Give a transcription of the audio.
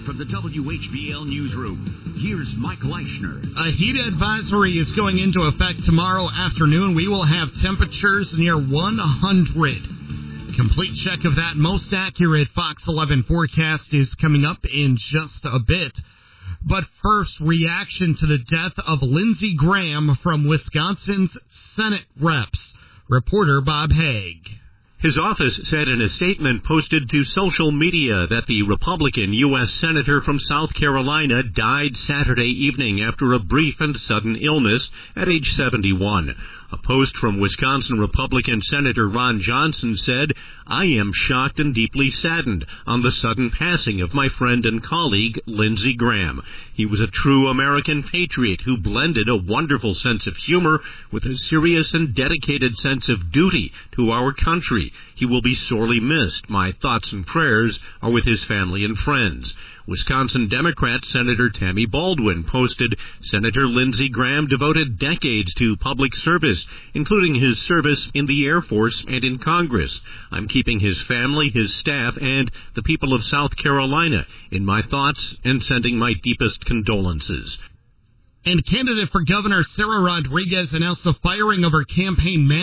from the WHBL newsroom, here's Mike Leischner. A heat advisory is going into effect tomorrow afternoon. We will have temperatures near 100. Complete check of that most accurate Fox 11 forecast is coming up in just a bit. But first, reaction to the death of Lindsey Graham from Wisconsin's Senate reps. Reporter Bob Haig. His office said in a statement posted to social media that the Republican U.S. Senator from South Carolina died Saturday evening after a brief and sudden illness at age 71. A post from Wisconsin Republican Senator Ron Johnson said, "I am shocked and deeply saddened on the sudden passing of my friend and colleague, Lindsey Graham. He was a true American patriot who blended a wonderful sense of humor with a serious and dedicated sense of duty to our country. He will be sorely missed. My thoughts and prayers are with his family and friends." Wisconsin Democrat Senator Tammy Baldwin posted, "Senator Lindsey Graham devoted decades to public service, including his service in the Air Force and in Congress. I'm keeping his family, his staff, and the people of South Carolina in my thoughts and sending my deepest condolences." And candidate for governor Sarah Rodriguez announced the firing of her campaign manager.